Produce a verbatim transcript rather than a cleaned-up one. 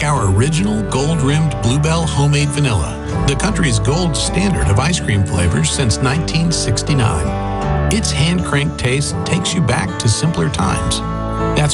our original gold-rimmed Bluebell homemade vanilla, the country's gold standard of ice cream flavors since nineteen sixty-nine. Its hand-cranked taste takes you back to simpler times. That's